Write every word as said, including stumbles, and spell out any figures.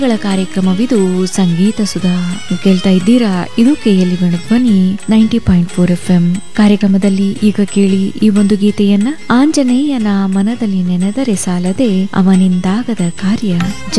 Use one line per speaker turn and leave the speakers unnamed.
ಗಳ ಕಾರ್ಯಕ್ರಮವಿದು ಸಂಗೀತ ಸುಧಾ ಕೇಳ್ತಾ ಇದ್ದೀರಾ. ಇದು ಕೆಎಲ್ಇ ಧ್ವನಿ ninety point four F M. ಕಾರ್ಯಕ್ರಮದಲ್ಲಿ ಈಗ ಕೇಳಿ ಈ ಒಂದು ಗೀತೆಯನ್ನ. ಆಂಜನೇಯನ ಮನದಲ್ಲಿ ನೆನೆದರೆ ಸಾಲದೆ ಅವನಿಂದಾಗದ ಕಾರ್ಯ